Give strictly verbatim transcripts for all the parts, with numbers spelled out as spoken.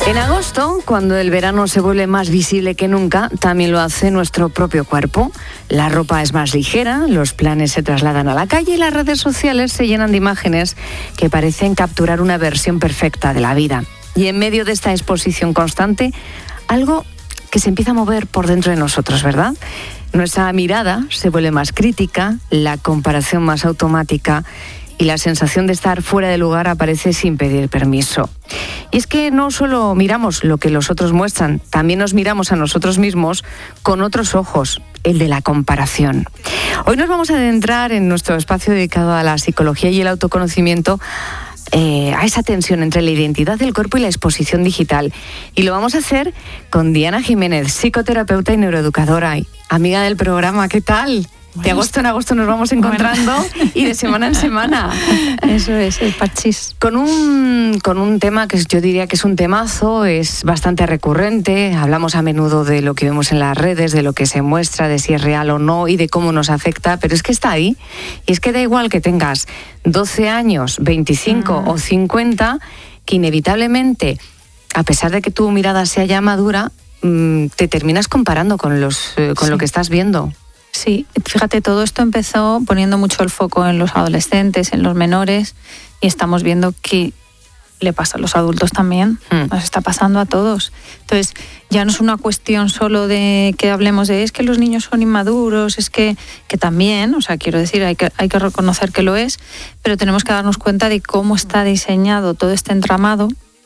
En agosto, cuando el verano se vuelve más visible que nunca, también lo hace nuestro propio cuerpo. La ropa es más ligera, los planes se trasladan a la calle y las redes sociales se llenan de imágenes que parecen capturar una versión perfecta de la vida. Y en medio de esta exposición constante, algo que se empieza a mover por dentro de nosotros, ¿verdad? Nuestra mirada se vuelve más crítica, la comparación más automática y la sensación de estar fuera de lugar aparece sin pedir permiso. Y es que no solo miramos lo que los otros muestran, también nos miramos a nosotros mismos con otros ojos, el de la comparación. Hoy nos vamos a adentrar en nuestro espacio dedicado a la psicología y el autoconocimiento, eh, a esa tensión entre la identidad del cuerpo y la exposición digital. Y lo vamos a hacer con Diana Jiménez, psicoterapeuta y neuroeducadora, y amiga del programa. ¿Qué tal? De agosto en agosto nos vamos encontrando bueno. y de semana en semana. Eso es, el parchís. Con un, con un tema que yo diría que es un temazo, es bastante recurrente. Hablamos a menudo de lo que vemos en las redes, de lo que se muestra, de si es real o no y de cómo nos afecta, pero es que está ahí. Y es que da igual que tengas doce años, veinticinco mm. o cincuenta, que inevitablemente, a pesar de que tu mirada sea ya madura, te terminas comparando con, los, con sí. lo que estás viendo. Sí, fíjate, todo esto empezó poniendo mucho el foco en los adolescentes, en los menores, y estamos viendo que le pasa a los adultos también, mm. nos está pasando a todos. Entonces, ya no es una cuestión solo de que hablemos de es que los niños son inmaduros, es que, que también, o sea, quiero decir, hay que, hay que reconocer que lo es, pero tenemos que darnos cuenta de cómo está diseñado todo este entramado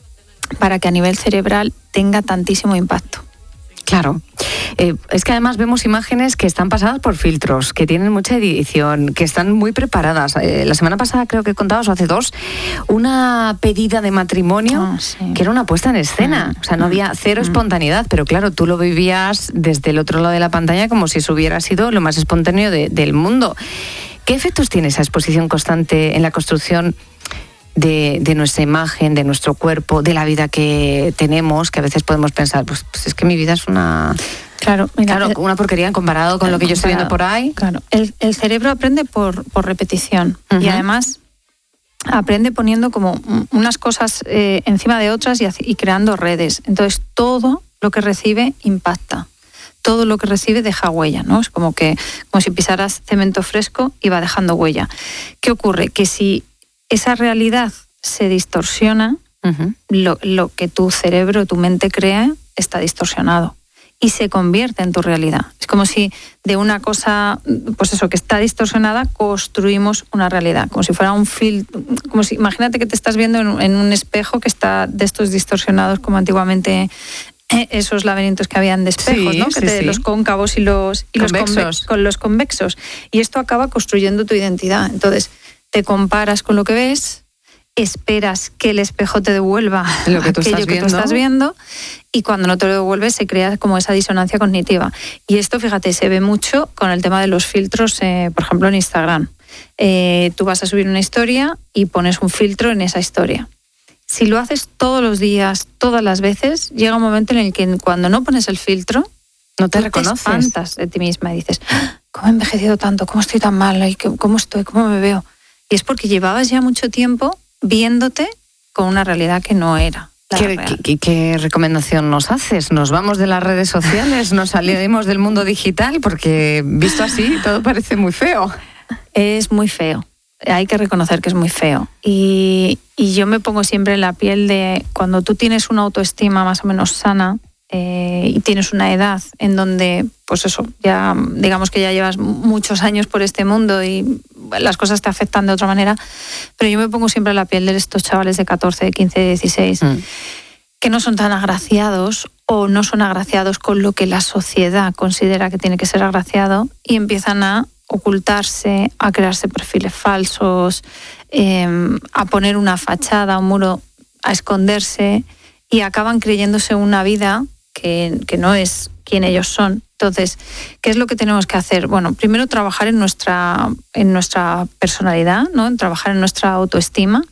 para que a nivel cerebral tenga tantísimo impacto. Claro. Eh, es que además vemos imágenes que están pasadas por filtros, que tienen mucha edición, que están muy preparadas. Eh, la semana pasada creo que contabas, o hace dos, una pedida de matrimonio oh, sí. que era una puesta en escena. Mm. O sea, no había cero mm. espontaneidad, pero claro, tú lo vivías desde el otro lado de la pantalla como si eso hubiera sido lo más espontáneo de, del mundo. ¿Qué efectos tiene esa exposición constante en la construcción De, de nuestra imagen, de nuestro cuerpo, de la vida que tenemos, que a veces podemos pensar, pues, pues es que mi vida es una... Claro, mira, claro, una porquería comparado con lo que yo estoy viendo por ahí. Claro, el, el cerebro aprende por, por repetición uh-huh. y además aprende poniendo como unas cosas eh, encima de otras y, y creando redes. Entonces todo lo que recibe impacta. Todo lo que recibe deja huella, ¿no? Es como que como si pisaras cemento fresco y va dejando huella. ¿Qué ocurre? Que si esa realidad se distorsiona, uh-huh. lo, lo que tu cerebro, tu mente crea, está distorsionado y se convierte en tu realidad. Es como si de una cosa, pues eso, que está distorsionada, construimos una realidad, como si fuera un filtro, como si, imagínate que te estás viendo en, en un espejo que está de estos distorsionados como antiguamente esos laberintos que habían de espejos, sí, ¿no? Que sí, te, sí. los cóncavos y los, y convexos. los conve- con los convexos. Y esto acaba construyendo tu identidad. Entonces, te comparas con lo que ves, esperas que el espejo te devuelva lo que tú aquello estás que viendo. tú estás viendo y cuando no te lo devuelves se crea como esa disonancia cognitiva. Y esto, fíjate, se ve mucho con el tema de los filtros, eh, por ejemplo, en Instagram. Eh, tú vas a subir una historia y pones un filtro en esa historia. Si lo haces todos los días, todas las veces, llega un momento en el que cuando no pones el filtro, no te tú reconoces. Te espantas de ti misma y dices, ¿cómo he envejecido tanto? ¿Cómo estoy tan mal? ¿Cómo estoy? ¿Cómo me veo? Y es porque llevabas ya mucho tiempo viéndote con una realidad que no era. ¿Qué, qué, ¿Qué recomendación nos haces? ¿Nos vamos de las redes sociales? ¿Nos salimos del mundo digital? Porque visto así todo parece muy feo. Es muy feo. Hay que reconocer que es muy feo. Y, y yo me pongo siempre en la piel de cuando tú tienes una autoestima más o menos sana eh, y tienes una edad en donde, pues eso, ya digamos que ya llevas muchos años por este mundo y las cosas te afectan de otra manera, pero yo me pongo siempre en la piel de estos chavales de catorce, quince, dieciséis, mm. que no son tan agraciados o no son agraciados con lo que la sociedad considera que tiene que ser agraciado y empiezan a ocultarse, a crearse perfiles falsos, eh, a poner una fachada, un muro, a esconderse y acaban creyéndose una vida que, que no es quien ellos son. Entonces, ¿qué es lo que tenemos que hacer? Bueno, primero trabajar en nuestra, en nuestra personalidad, ¿no? En trabajar en nuestra autoestima,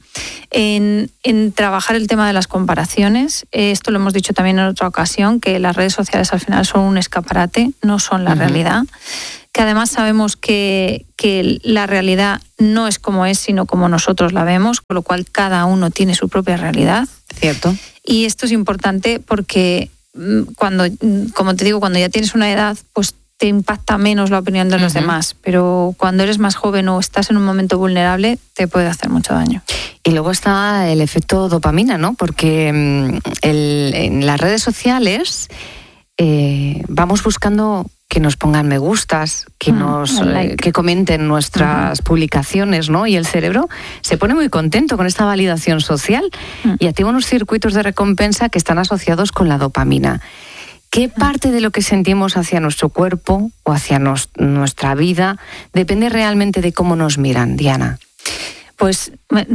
en, en trabajar el tema de las comparaciones. Esto lo hemos dicho también en otra ocasión, que las redes sociales al final son un escaparate, no son la uh-huh. realidad. Que además sabemos que, que la realidad no es como es, sino como nosotros la vemos, con lo cual cada uno tiene su propia realidad. Cierto. Y esto es importante porque cuando, como te digo, cuando ya tienes una edad, pues te impacta menos la opinión de los uh-huh. demás, pero cuando eres más joven o estás en un momento vulnerable, te puede hacer mucho daño. Y luego está el efecto dopamina, ¿no? Porque el, en las redes sociales eh, vamos buscando que nos pongan me gustas, que, mm, nos, like. eh, que comenten nuestras uh-huh. publicaciones, ¿no? Y el cerebro se pone muy contento con esta validación social uh-huh. y activa unos circuitos de recompensa que están asociados con la dopamina. ¿Qué parte de lo que sentimos hacia nuestro cuerpo o hacia nos, nuestra vida depende realmente de cómo nos miran, Diana? Pues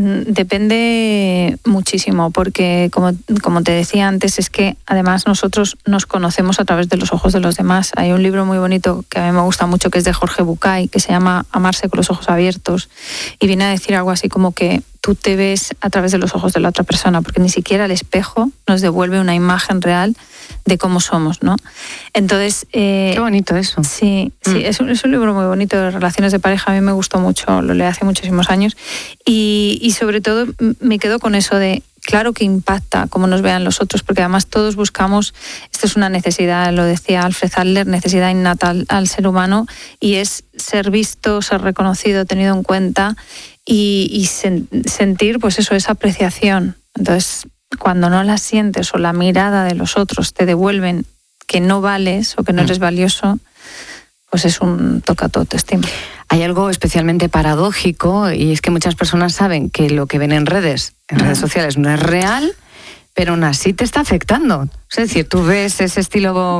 depende muchísimo, porque como, como te decía antes, es que además nosotros nos conocemos a través de los ojos de los demás. Hay un libro muy bonito que a mí me gusta mucho, que es de Jorge Bucay, que se llama Amarse con los ojos abiertos, y viene a decir algo así como que tú te ves a través de los ojos de la otra persona, porque ni siquiera el espejo nos devuelve una imagen real de cómo somos, ¿no? Entonces... Eh, Qué bonito eso. Sí, sí mm. es, un, es un libro muy bonito de relaciones de pareja, a mí me gustó mucho, lo leí hace muchísimos años, y, y sobre todo me quedo con eso de, claro que impacta cómo nos vean los otros, porque además todos buscamos, esto es una necesidad, lo decía Alfred Adler, necesidad innata al, al ser humano, y es ser visto, ser reconocido, tenido en cuenta, y, y sen, sentir pues eso, esa apreciación. Entonces, cuando no la sientes o la mirada de los otros te devuelven que no vales o que no eres valioso, pues es un toca tu autoestima. Hay algo especialmente paradójico, y es que muchas personas saben que lo que ven en redes, en redes sociales, no es real, pero aún así te está afectando. Es decir, tú ves ese estilo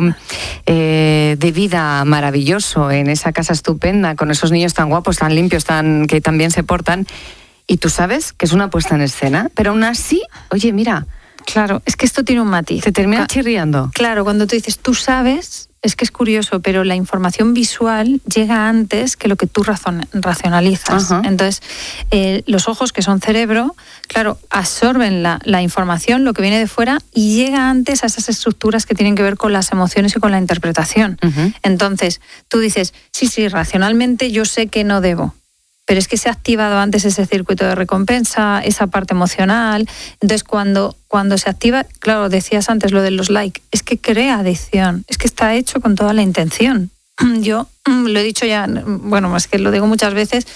eh, de vida maravilloso en esa casa estupenda, con esos niños tan guapos, tan limpios, tan que tan bien se portan, y tú sabes que es una puesta en escena, pero aún así, oye, mira... Claro, es que esto tiene un matiz. Te termina chirriando. Claro, cuando tú dices, tú sabes, es que es curioso, pero la información visual llega antes que lo que tú razon- racionalizas. Uh-huh. Entonces, eh, los ojos, que son cerebro, claro, absorben la, la información, lo que viene de fuera, y llega antes a esas estructuras que tienen que ver con las emociones y con la interpretación. Uh-huh. Entonces, tú dices, sí, sí, racionalmente yo sé que no debo. Pero es que se ha activado antes ese circuito de recompensa, esa parte emocional. Entonces, cuando, cuando se activa, claro, decías antes lo de los likes, es que crea adicción, es que está hecho con toda la intención. Yo lo he dicho ya, bueno, es que lo digo muchas veces,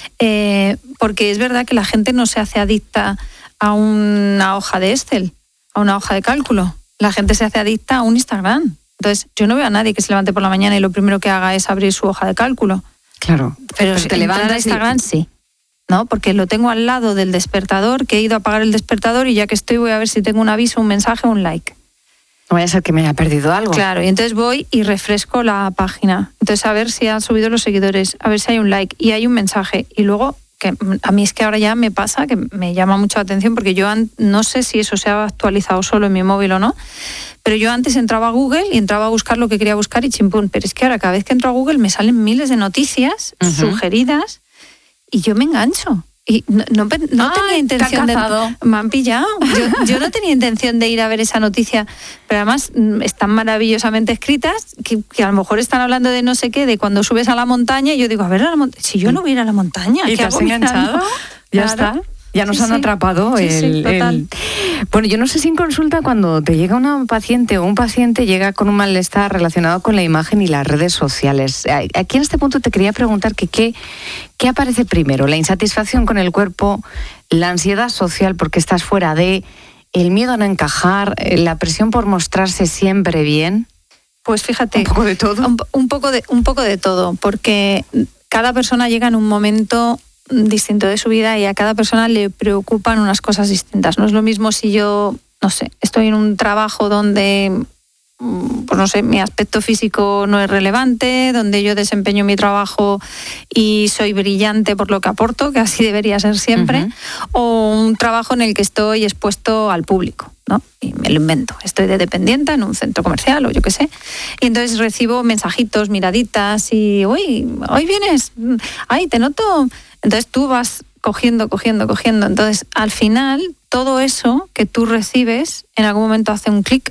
eh, porque es verdad que la gente no se hace adicta a una hoja de Excel, a una hoja de cálculo. La gente se hace adicta a un Instagram. Entonces, yo no veo a nadie que se levante por la mañana y lo primero que haga es abrir su hoja de cálculo. Claro, pero, pero si te levantas a Instagram, y... sí, ¿no? Porque lo tengo al lado del despertador, que he ido a apagar el despertador y ya que estoy voy a ver si tengo un aviso, un mensaje o un like. No vaya a ser que me haya perdido algo. Claro, y entonces voy y refresco la página. Entonces a ver si han subido los seguidores, a ver si hay un like y hay un mensaje. Y luego, que a mí es que ahora ya me pasa, que me llama mucho la atención, porque yo no sé si eso se ha actualizado solo en mi móvil o no, pero yo antes entraba a Google y entraba a buscar lo que quería buscar y chimpún. Pero es que ahora cada vez que entro a Google me salen miles de noticias uh-huh. sugeridas y yo me engancho. Y no, no, no Ay, tenía intención de... Me han pillado. Yo, yo no tenía intención de ir a ver esa noticia, pero además están maravillosamente escritas, que, que a lo mejor están hablando de no sé qué, de cuando subes a la montaña, y yo digo, a ver, a la montaña, si yo no voy a ir a la montaña, ¿y te has enganchado? Ya está. Ya nos sí, han sí. atrapado. Sí, el, sí, total. El... Bueno, yo no sé si en consulta cuando te llega una paciente o un paciente llega con un malestar relacionado con la imagen y las redes sociales. Aquí en este punto te quería preguntar que qué, qué aparece primero, la insatisfacción con el cuerpo, la ansiedad social porque estás fuera de, el miedo a no encajar, la presión por mostrarse siempre bien. Pues fíjate, un poco de todo. Un, un poco de, un poco de todo, porque cada persona llega en un momento distinto de su vida y a cada persona le preocupan unas cosas distintas. No es lo mismo si yo, no sé, estoy en un trabajo donde, pues no sé, mi aspecto físico no es relevante, donde yo desempeño mi trabajo y soy brillante por lo que aporto, que así debería ser siempre, uh-huh. o un trabajo en el que estoy expuesto al público, ¿no? Y me lo invento. Estoy de dependiente en un centro comercial o yo qué sé. Y entonces recibo mensajitos, miraditas y, uy, hoy vienes, ay, te noto. Entonces tú vas cogiendo, cogiendo, cogiendo. Entonces, al final, todo eso que tú recibes, en algún momento hace un clic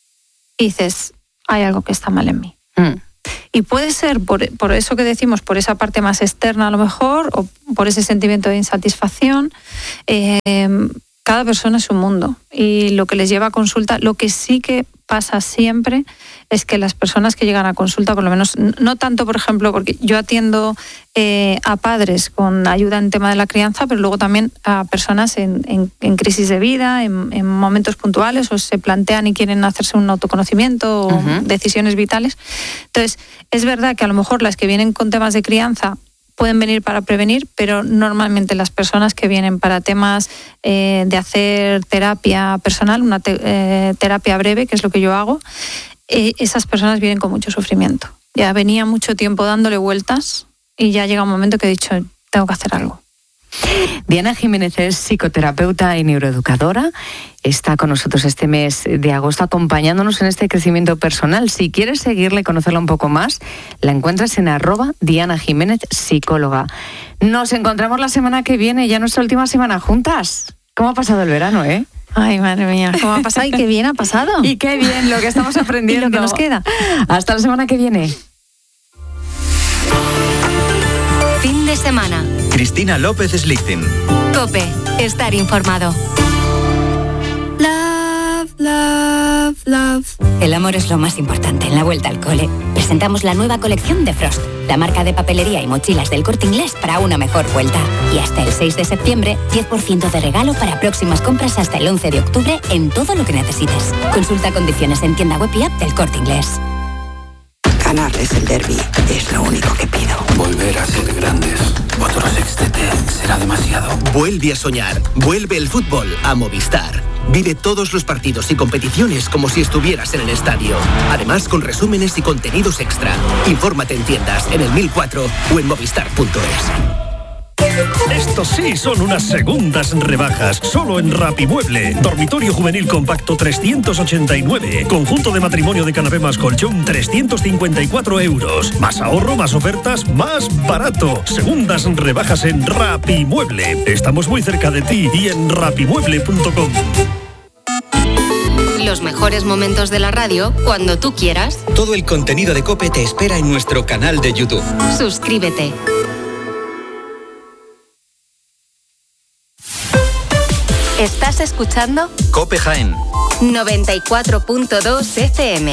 y dices, hay algo que está mal en mí. Mm. Y puede ser por, por eso que decimos, por esa parte más externa a lo mejor, o por ese sentimiento de insatisfacción. Eh, cada persona es un mundo y lo que les lleva a consulta, lo que sí que pasa siempre es que las personas que llegan a consulta, por lo menos, no tanto, por ejemplo, porque yo atiendo eh, a padres con ayuda en tema de la crianza, pero luego también a personas en, en, en crisis de vida, en, en momentos puntuales, o se plantean y quieren hacerse un autoconocimiento o uh-huh. decisiones vitales. Entonces, es verdad que a lo mejor las que vienen con temas de crianza pueden venir para prevenir, pero normalmente las personas que vienen para temas eh, de hacer terapia personal, una te- eh, terapia breve, que es lo que yo hago, eh, esas personas vienen con mucho sufrimiento. Ya venía mucho tiempo dándole vueltas y ya llega un momento que he dicho, tengo que hacer algo. Diana Jiménez es psicoterapeuta y neuroeducadora. Está con nosotros este mes de agosto acompañándonos en este crecimiento personal. Si quieres seguirle y conocerla un poco más, la encuentras en arroba Diana Jiménez Psicóloga. Nos encontramos la semana que viene, ya nuestra última semana juntas. ¿Cómo ha pasado el verano, eh? Ay, madre mía, ¿cómo ha pasado? Y qué bien ha pasado. Y qué bien lo que estamos aprendiendo. Y lo que nos queda. Hasta la semana que viene. Fin de semana. Cristina López Slichting. COPE. Estar informado. Love, love, love. El amor es lo más importante en la vuelta al cole. Presentamos la nueva colección de Frost, la marca de papelería y mochilas del Corte Inglés para una mejor vuelta. Y hasta el seis de septiembre, diez por ciento de regalo para próximas compras hasta el once de octubre en todo lo que necesites. Consulta condiciones en tienda web y app del Corte Inglés. Ganarles el derbi es lo único que pido. Volver a ser grandes. Otro sextete será demasiado. Vuelve a soñar. Vuelve el fútbol a Movistar. Vive todos los partidos y competiciones como si estuvieras en el estadio. Además, con resúmenes y contenidos extra. Infórmate en tiendas, en el mil cuatro o en movistar punto es. Estos sí son unas segundas rebajas. Solo en Rapimueble. Dormitorio juvenil compacto trescientos ochenta y nueve. Conjunto de matrimonio de canapé más colchón trescientos cincuenta y cuatro euros. Más ahorro, más ofertas, más barato. Segundas rebajas en Rapimueble. Estamos muy cerca de ti y en rapimueble punto com. Los mejores momentos de la radio cuando tú quieras. Todo el contenido de COPE te espera en nuestro canal de YouTube. Suscríbete. ¿Estás escuchando? COPE Jaén. noventa y cuatro punto dos F M.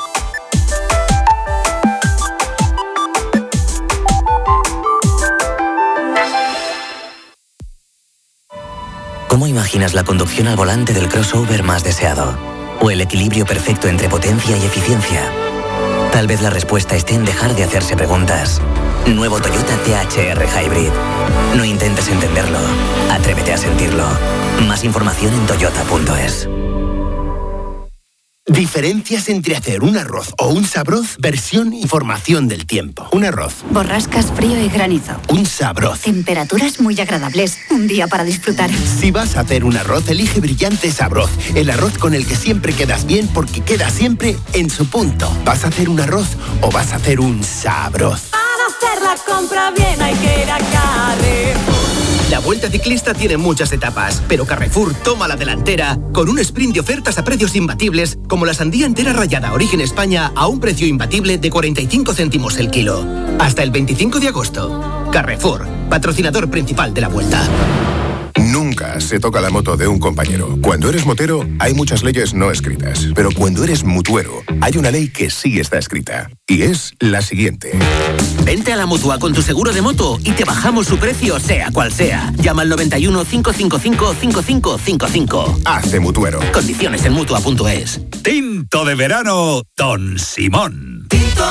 ¿Cómo imaginas la conducción al volante del crossover más deseado? ¿O el equilibrio perfecto entre potencia y eficiencia? Tal vez la respuesta esté en dejar de hacerse preguntas. Nuevo Toyota T H R Hybrid. No intentes entenderlo. Atrévete a sentirlo. Más información en toyota punto es. Diferencias entre hacer un arroz o un sabroz, versión información del tiempo. Un arroz. Borrascas, frío y granizo. Un sabroz. Temperaturas muy agradables. Un día para disfrutar. Si vas a hacer un arroz, elige Brillante Sabroz. El arroz con el que siempre quedas bien porque queda siempre en su punto. ¿Vas a hacer un arroz o vas a hacer un sabroz? Para hacer la compra bien hay que ir a Carrefour. La Vuelta Ciclista tiene muchas etapas, pero Carrefour toma la delantera con un sprint de ofertas a precios imbatibles, como la sandía entera rallada Origen España a un precio imbatible de cuarenta y cinco céntimos el kilo. Hasta el veinticinco de agosto. Carrefour, patrocinador principal de la Vuelta. Nunca se toca la moto de un compañero. Cuando eres motero, hay muchas leyes no escritas. Pero cuando eres mutuero, hay una ley que sí está escrita. Y es la siguiente. Vente a la Mutua con tu seguro de moto y te bajamos su precio, sea cual sea. Llama al noventa y uno, cinco cinco cinco, cinco cinco cinco cinco. Hace Mutuero. Condiciones en mutua punto es. Tinto de verano, Don Simón.